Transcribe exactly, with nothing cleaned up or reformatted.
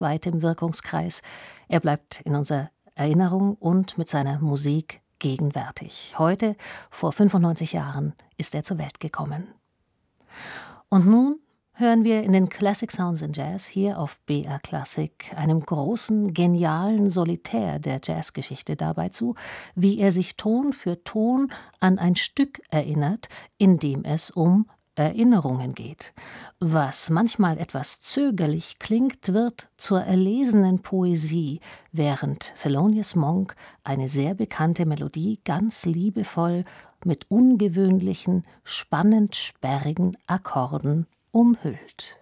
weit im Wirkungskreis. Er bleibt in unserer Erinnerung und mit seiner Musik gegenwärtig. Heute, vor fünfundneunzig Jahren, ist er zur Welt gekommen. Und nun hören wir in den Classic Sounds in Jazz hier auf B R Classic einem großen, genialen Solitär der Jazzgeschichte dabei zu, wie er sich Ton für Ton an ein Stück erinnert, in dem es um Erinnerungen geht. Was manchmal etwas zögerlich klingt, wird zur erlesenen Poesie, während Thelonious Monk eine sehr bekannte Melodie ganz liebevoll mit ungewöhnlichen, spannend sperrigen Akkorden umhüllt.